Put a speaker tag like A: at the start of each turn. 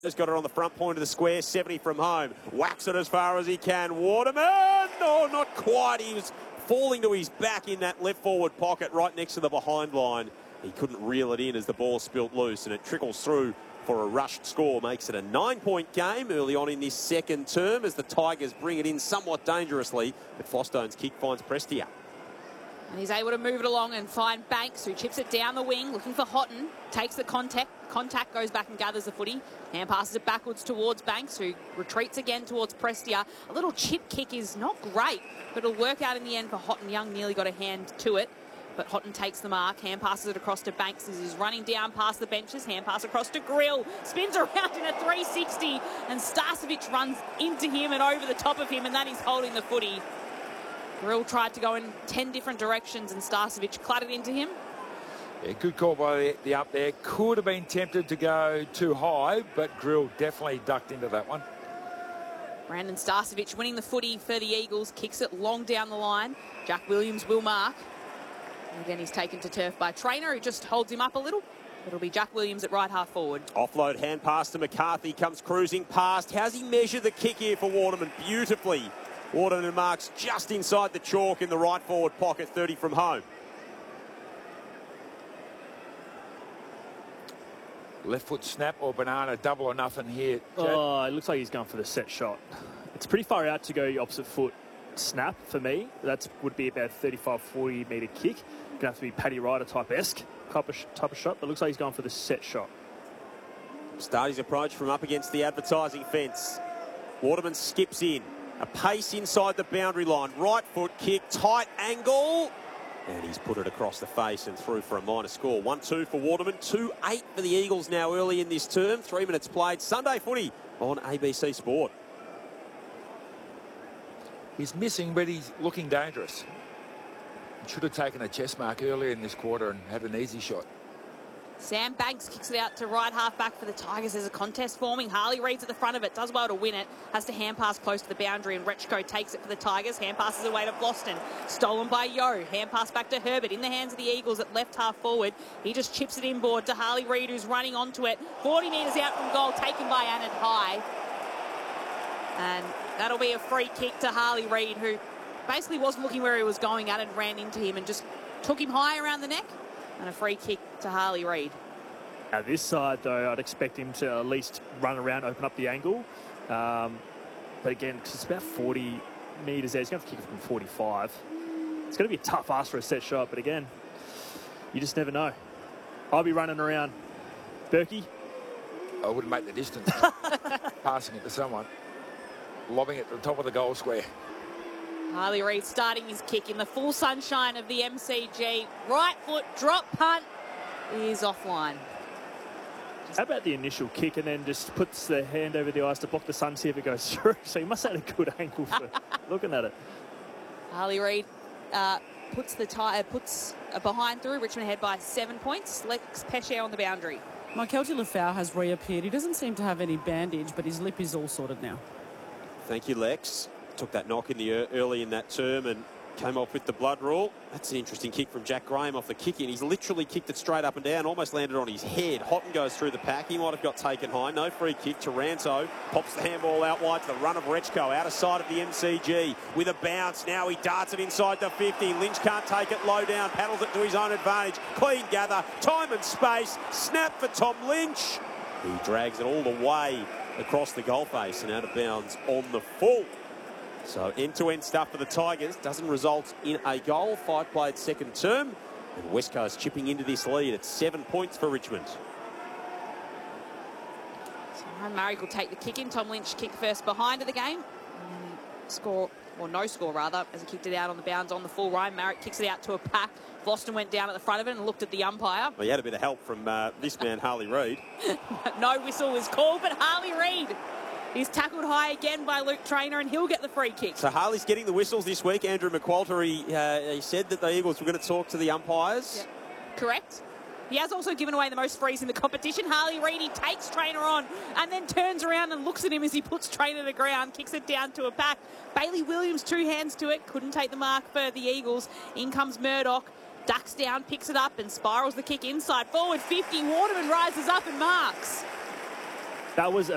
A: Just got it on the front point of the square, 70 from home. Whacks it as far as he can. Waterman! No, not quite. He was falling to his back in that left forward pocket right next to the behind line. He couldn't reel it in as the ball spilt loose, and it trickles through for a rushed score. Makes it a 9-point game early on in this second term as the Tigers bring it in somewhat dangerously. But Fostone's kick finds Prestia.
B: And he's able to move it along and find Banks, who chips it down the wing, looking for Houghton. Takes the contact, goes back and gathers the footy. And passes it backwards towards Banks, who retreats again towards Prestia. A little chip kick is not great, but it'll work out in the end for Houghton. Young nearly got a hand to it, but Houghton takes the mark. Hand passes it across to Banks as he's running down past the benches. Hand pass across to Grill. Spins around in a 360, and Starcevic runs into him and over the top of him, and that is holding the footy. Grill tried to go in 10 different directions, and Starcevic clattered into him.
C: Yeah, good call by the up there. Could have been tempted to go too high, but Grill definitely ducked into that one.
B: Brandon Starcevic winning the footy for the Eagles. Kicks it long down the line. Jack Williams will mark. And again, he's taken to turf by Trainer, who just holds him up a little. It'll be Jack Williams at right half forward.
A: Offload hand pass to McCarthy. Comes cruising past. How's he measured the kick here for Waterman? Beautifully. Waterman marks just inside the chalk in the right forward pocket, 30 from home.
C: Left foot snap or banana, double or nothing here, Chad.
D: Oh, it looks like he's going for the set shot. It's pretty far out to go opposite foot snap for me. That would be about a 35-40 metre kick. Gonna have to be Paddy Ryder type-esque type of shot, but looks like he's going for the set shot.
A: Start his approach from up against the advertising fence. Waterman skips in. A pace inside the boundary line. Right foot kick, tight angle. And he's put it across the face and through for a minor score. 1-2 for Waterman. 2-8 for the Eagles now early in this term. 3 minutes played. Sunday footy on ABC Sport.
C: He's missing, but he's looking dangerous. Should have taken a chest mark earlier in this quarter and had an easy shot.
B: Sam Banks kicks it out to right half back for the Tigers. There's a contest forming. Harley Reid's at the front of it. Does well to win it. Has to hand pass close to the boundary, and Rechko takes it for the Tigers. Hand passes away to Boston. Stolen by Yo. Hand pass back to Herbert. In the hands of the Eagles at left half forward. He just chips it inboard to Harley Reid, who's running onto it. 40 metres out from goal. Taken by Anand High. And that'll be a free kick to Harley Reid, who basically wasn't looking where he was going. Anand ran into him and just took him high around the neck. And a free kick to Harley Reid.
D: Now this side, though, I'd expect him to at least run around, open up the angle. But again, it's about 40 metres there. He's going to have to kick it from 45. It's going to be a tough ask for a set shot, but again, you just never know. I'll be running around. Berkey?
C: I wouldn't make the distance. Passing it to someone. Lobbing it to the top of the goal square.
B: Harley Reid starting his kick in the full sunshine of the MCG. Right foot drop punt is offline.
D: How about the initial kick and then just puts the hand over the eyes to block the sun, see if it goes through? So he must have had a good angle for looking at it.
B: Harley Reid puts a behind through. Richmond ahead by 7 points. Lex Pesce on the boundary.
E: Mykelti Lefau has reappeared. He doesn't seem to have any bandage, but his lip is all sorted now.
A: Thank you, Lex. Took that knock in the early in that term and came off with the blood rule. That's an interesting kick from Jack Graham off the kick-in. He's literally kicked it straight up and down, almost landed on his head. Houghton goes through the pack. He might have got taken high. No free kick. Taranto pops the handball out wide to the run of Rechko, out of sight of the MCG with a bounce. Now he darts it inside the 50. Lynch can't take it low down, paddles it to his own advantage. Clean gather, time and space. Snap for Tom Lynch. He drags it all the way across the goal face and out of bounds on the full. So end-to-end stuff for the Tigers. Doesn't result in a goal. 5 played second term. And West Coast chipping into this lead at 7 points for Richmond.
B: So Ryan Marrick will take the kick in. Tom Lynch kicked first behind of the game. Score, or no score rather, as he kicked it out on the bounds on the full. Ryan Marrick kicks it out to a pack. Boston went down at the front of it and looked at the umpire.
A: Well, he had a bit of help from this man, Harley Reid.
B: No whistle was called, but Harley Reid is tackled high again by Luke Trainer, and he'll get the free kick.
A: So Harley's getting the whistles this week. Andrew McQualter, he said that the Eagles were going to talk to the umpires.
B: Yep. Correct. He has also given away the most frees in the competition. Harley Reid, he takes Trainer on and then turns around and looks at him as he puts Trainer to the ground, kicks it down to a pack. Bailey Williams, 2 hands to it, couldn't take the mark for the Eagles. In comes Murdoch, ducks down, picks it up and spirals the kick inside. Forward 50, Waterman rises up and marks.
D: That was